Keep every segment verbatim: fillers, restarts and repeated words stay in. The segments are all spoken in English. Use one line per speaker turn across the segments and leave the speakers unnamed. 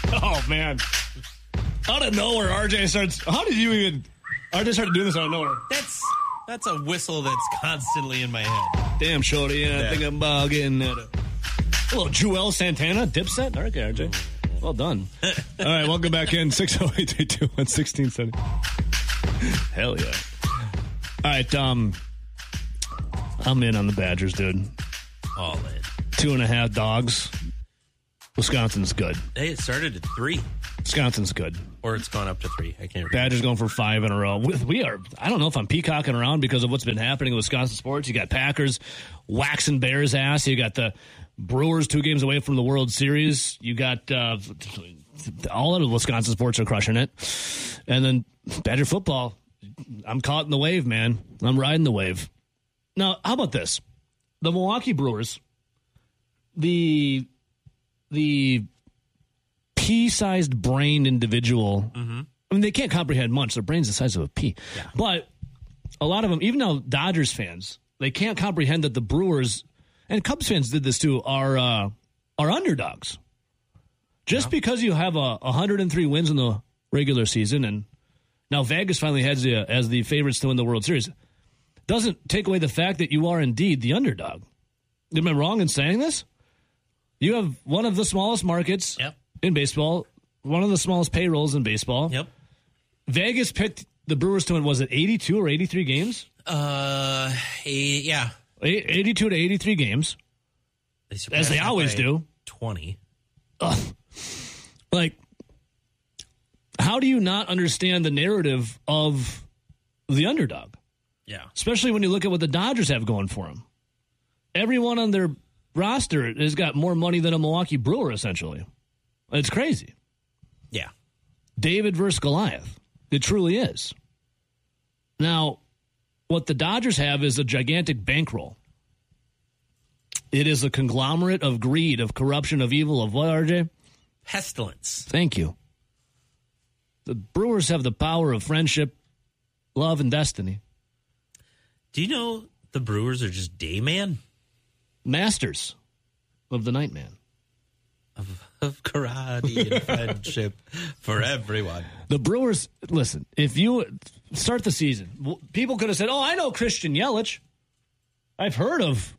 Oh, man. Out of nowhere, R J starts... How did you even... R J started doing this out of nowhere.
That's that's a whistle that's constantly in my head.
Damn, Shorty. Yeah,
Yeah.
I think I'm about getting that. A little Joel Santana, Dipset. Okay, R J. Well done. All right, welcome back in. six oh eight, three two one, one six seven zero. Hell yeah. All right, um... I'm in on the Badgers, dude.
All in.
Two and a half dogs. Wisconsin's good.
Hey, it started at three.
Wisconsin's good.
Or it's gone up to three. I can't remember.
Badgers going for five in a row. We, we are, I don't know if I'm peacocking around because of what's been happening in Wisconsin sports. You got Packers waxing Bears' ass. You got the Brewers two games away from the World Series. You got uh, all of the Wisconsin sports are crushing it. And then Badger football, I'm caught in the wave, man. I'm riding the wave. Now, how about this? The Milwaukee Brewers, the the pea-sized brained individual. Mm-hmm. I mean, they can't comprehend much. Their brain's the size of a pea. Yeah. But a lot of them, even though Dodgers fans, they can't comprehend that the Brewers, and Cubs fans did this too, are uh, are underdogs. Just yeah. because you have a one hundred three wins in the regular season, and now Vegas finally has you as the favorites to win the World Series, doesn't take away the fact that you are indeed the underdog. Am I wrong in saying this? You have one of the smallest markets
yep.
in baseball, one of the smallest payrolls in baseball.
Yep. Vegas
picked the Brewers to win, was it eighty-two or eighty-three games?
Uh, eighty, yeah.
eighty-two to eighty-three games.
They
as they always do.
twenty.
Ugh. Like, how do you not understand the narrative of the underdog?
Yeah.
Especially when you look at what the Dodgers have going for them. Everyone on their roster has got more money than a Milwaukee Brewer, essentially. It's crazy.
Yeah.
David versus Goliath. It truly is. Now, what the Dodgers have is a gigantic bankroll. It is a conglomerate of greed, of corruption, of evil, of what, R J?
Pestilence.
Thank you. The Brewers have the power of friendship, love, and destiny.
Do you know the Brewers are just day man?
Masters of the night man.
Of, of karate and friendship for everyone.
The Brewers, listen, if you start the season, people could have said, oh, I know Christian Yelich. I've heard of,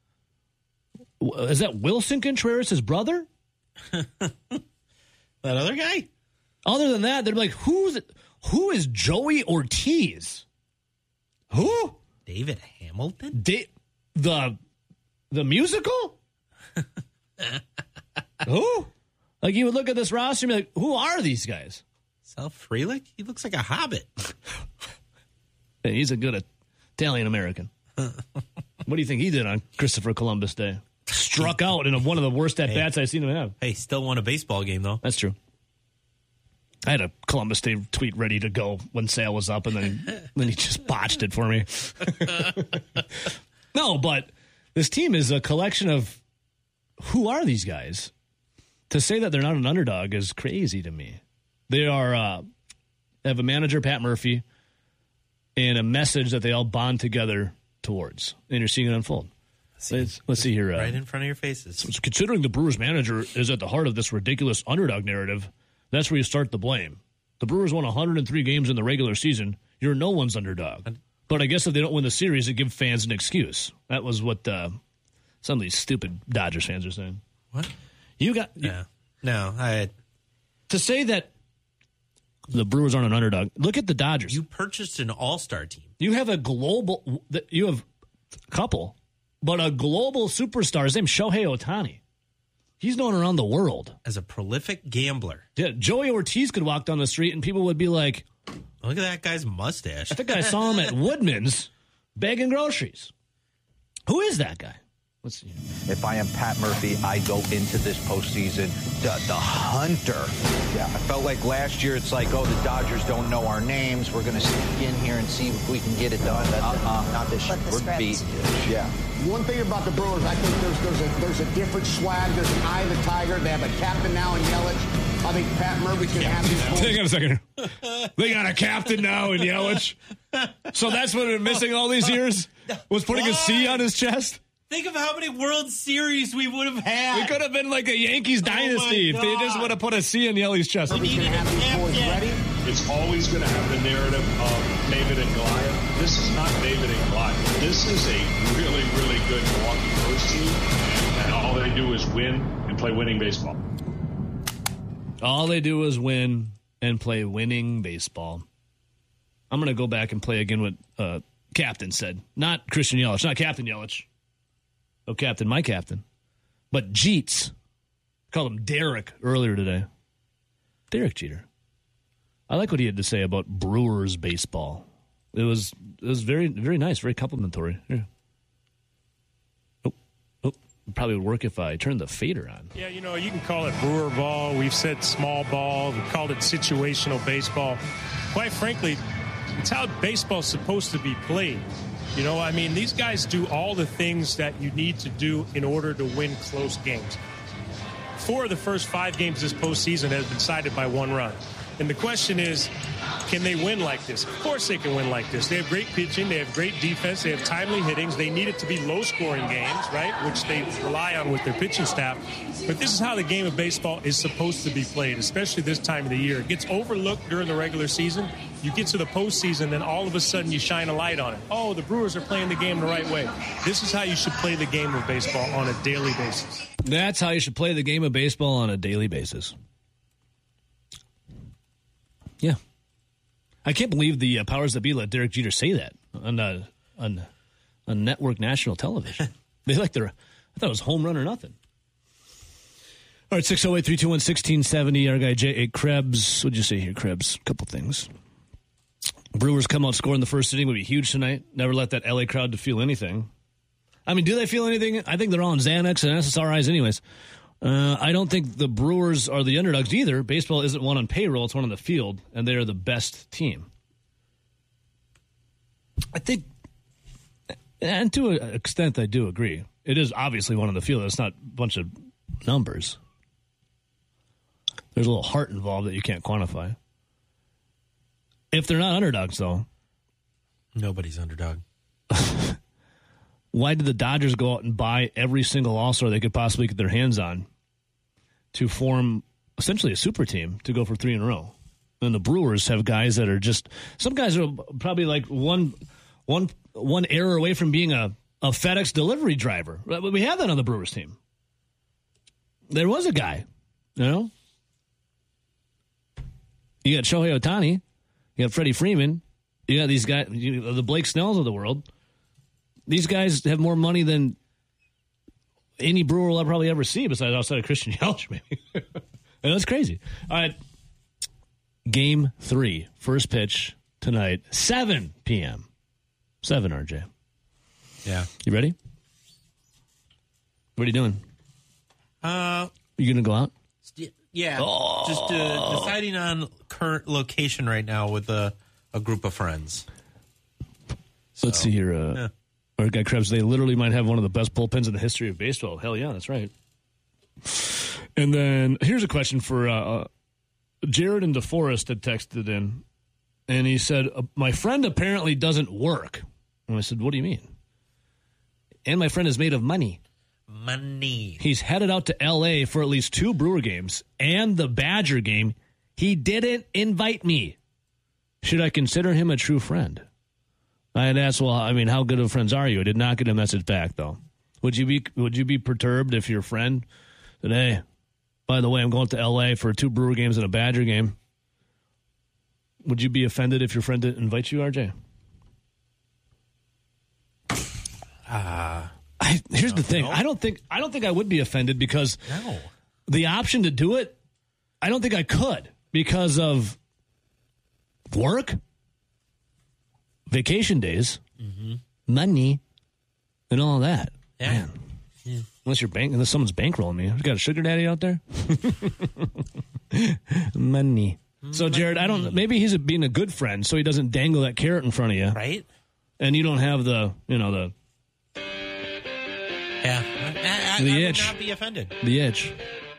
is that Wilson Contreras, his brother?
That other guy?
Other than that, they're like, who's who is Joey Ortiz? Who?
David Hamilton?
Da- the the musical? Who? Like, you would look at this roster and be like, who are these guys?
Sal Frelick? He looks like a hobbit.
Hey, he's a good Italian American. What do you think he did on Christopher Columbus Day? Struck out in a, one of the worst at bats hey, I've seen him have.
Hey, still won a baseball game, though.
That's true. I had a Columbus Day tweet ready to go when Sale was up, and then then he just botched it for me. No, but this team is a collection of, who are these guys? To say that they're not an underdog is crazy to me. They are uh, have a manager, Pat Murphy, and a message that they all bond together towards, and you're seeing it unfold.
See,
let's, let's see here. Uh,
right in front of your faces.
So considering the Brewers manager is at the heart of this ridiculous underdog narrative, that's where you start the blame. The Brewers won one hundred three games in the regular season. You're no one's underdog. But I guess if they don't win the series, it gives fans an excuse. That was what uh, some of these stupid Dodgers fans are saying.
What?
You got... You,
yeah. No, I...
To say that the Brewers aren't an underdog, look at the Dodgers.
You purchased an all-star team.
You have a global... You have a couple, but a global superstar. His name's Shohei Ohtani. He's known around the world.
As a prolific gambler.
Yeah, Joey Ortiz could walk down the street and people would be like...
Look at that guy's mustache.
I think I saw him at Woodman's bagging groceries. Who is that guy? Let's see.
If I am Pat Murphy, I go into this postseason the, the hunter. Yeah, I felt like last year it's like, oh, the Dodgers don't know our names. We're going to sneak in here and see if we can get it done. Uh-uh, not this year. We're beat. Yeah.
One thing about the Brewers, I think there's there's a there's a different swag. There's an eye of the tiger. They have a captain now in Yelich. I think Pat Murphy can have these.
Hang on a second. They got a captain now in Yelich. So that's what been missing all these years? Was putting a C on his chest?
Think of how many World Series we would have had.
We could have been like a Yankees dynasty if they just would have put a C in Yelly's chest.
We needed a captain.
It's always going to have the narrative of David and Goliath. This is not David and Goliath. This is a really, really good Milwaukee Brewers team, and all they do is win and play winning baseball.
All they do is win and play winning baseball. I'm going to go back and play again what uh, Captain said. Not Christian Yelich, not Captain Yelich. Oh, Captain, my captain. But Jeets. Called him Derek earlier today. Derek Jeter. I like what he had to say about Brewers baseball. It was it was very very nice, very complimentary. Yeah. Oh, oh, probably would work if I turned the fader on.
Yeah, you know, you can call it Brewer ball. We've said small ball. We've called it situational baseball. Quite frankly, it's how baseball's supposed to be played. You know, I mean, these guys do all the things that you need to do in order to win close games. Four of the first five games this postseason has been decided by one run. And the question is, can they win like this? Of course they can win like this. They have great pitching. They have great defense. They have timely hittings. They need it to be low-scoring games, right, which they rely on with their pitching staff. But this is how the game of baseball is supposed to be played, especially this time of the year. It gets overlooked during the regular season. You get to the postseason, and all of a sudden you shine a light on it. Oh, the Brewers are playing the game the right way. This is how you should play the game of baseball on a daily basis.
That's how you should play the game of baseball on a daily basis. Yeah. I can't believe the uh, powers that be let Derek Jeter say that on uh, on, on network national television. They like their, I thought it was home run or nothing. All right, six oh eight, three two one, one six seven oh. Our guy J A. Krebs. What'd you say here, Krebs? A couple things. Brewers come out scoring the first inning would be huge tonight. Never let that L A crowd to feel anything. I mean, do they feel anything? I think they're all on Xanax and S S R Is anyways. Uh, I don't think the Brewers are the underdogs either. Baseball isn't one on payroll. It's one on the field, and they are the best team. I think, and to an extent, I do agree. It is obviously one on the field. It's not a bunch of numbers. There's a little heart involved that you can't quantify. If they're not underdogs, though.
Nobody's underdog.
Why did the Dodgers go out and buy every single all-star they could possibly get their hands on to form essentially a super team to go for three in a row? And the Brewers have guys that are just, some guys are probably like one, one, one error away from being a, a FedEx delivery driver. We have that on the Brewers team. There was a guy, you know? You got Shohei Ohtani. You got Freddie Freeman. You got these guys, you, the Blake Snells of the world. These guys have more money than any Brewer will probably ever see, besides outside of Christian Yelich, maybe. And that's crazy. All right. Game three. First pitch tonight, seven p.m. seven, R J.
Yeah.
You ready? What are you doing?
Uh,
You going to go out?
yeah.
Oh.
Just uh, deciding on current location right now with a, a group of friends. So,
Let's see here. Uh,
yeah.
Our guy Krebs, they literally might have one of the best bullpens in the history of baseball. Hell yeah, that's right. And then here's a question for uh, Jared and DeForest had texted in, and he said, my friend apparently doesn't work. And I said, what do you mean? And my friend is made of money.
Money.
He's headed out to L A for at least two Brewer games and the Badger game. He didn't invite me. Should I consider him a true friend? I had asked, well, I mean, how good of friends are you? I did not get a message back, though. Would you be Would you be perturbed if your friend said, hey, by the way, I'm going to L A for two Brewer games and a Badger game? Would you be offended if your friend didn't invite you, R J?
Uh,
I, here's
no,
the thing.
no.
I don't think I don't think I would be offended because
no.
the option to do it, I don't think I could because of work, vacation days,
mm-hmm.
money, and all that.
Yeah.
Man.
Yeah.
Unless you're bank, unless someone's bankrolling me. You got a sugar daddy out there? Money. So Jared, I don't. Maybe he's a, being a good friend, so he doesn't dangle that carrot in front of you,
Right?
and you don't have the, you know, the
Yeah. I, I,
The
I would
itch.
not be offended.
the itch.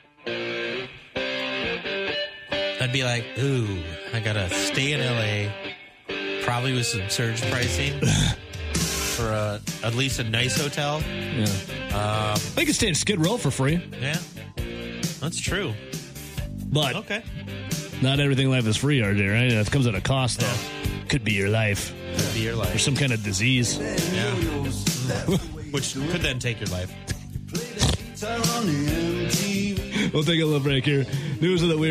I'd be like, ooh, I gotta stay in L A, probably with some surge pricing. for a, at least a nice hotel.
Yeah.
Um,
They can stay in Skid Row for free.
yeah, that's true.
But
Okay.
not everything in life is free, R J, right? That comes at a cost, though. Could be your life.
Could be your
Or
life.
some kind of disease.
Yeah. Which could then take your life.
We'll take a little break here. News of the week.